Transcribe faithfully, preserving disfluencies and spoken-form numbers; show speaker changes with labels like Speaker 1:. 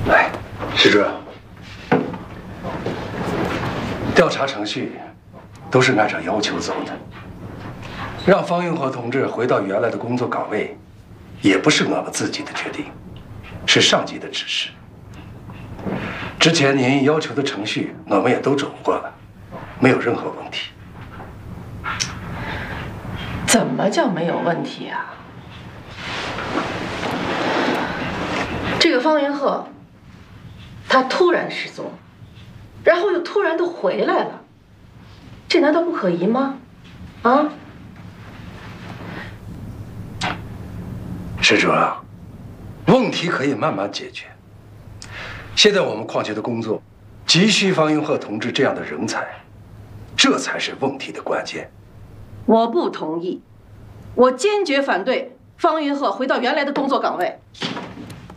Speaker 1: 来，施主，调查程序都是按照要求走的。让方云和同志回到原来的工作岗位，也不是我们自己的决定，是上级的指示。之前您要求的程序，我们也都走过了，没有任何问题。
Speaker 2: 怎么叫没有问题啊？这个方云鹤，他突然失踪，然后又突然的回来了，这难道不可疑吗？啊？
Speaker 1: 施主啊，问题可以慢慢解决。现在我们矿区的工作急需方云鹤同志这样的人才，这才是问题的关键。
Speaker 2: 我不同意，我坚决反对方云鹤回到原来的工作岗位。